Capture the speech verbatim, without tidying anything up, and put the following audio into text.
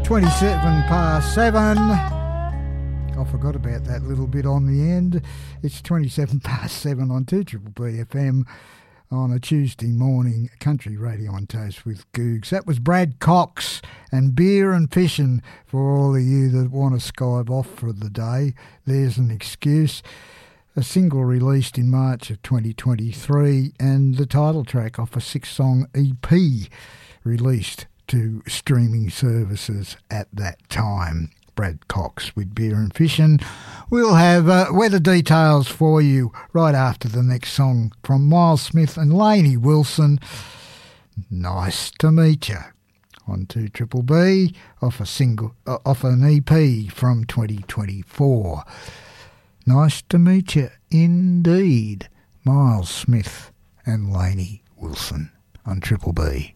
twenty-seven past seven. I forgot about that little bit on the end. It's twenty-seven past seven on two Triple B F M on a Tuesday morning, country radio on toast with Googs. That was Brad Cox and Beer and Fishing for all of you that want to skive off for the day. There's an excuse. A single released in March of twenty twenty-three and the title track off a six-song E P released to streaming services at that time. Brad Cox with Beer and Fishing. We'll have uh, weather details for you right after the next song from Miles Smith and Lainey Wilson. Nice to meet you on two Triple B off a single uh, off an E P from twenty twenty-four. Nice to meet you indeed, Miles Smith and Lainey Wilson on Triple B.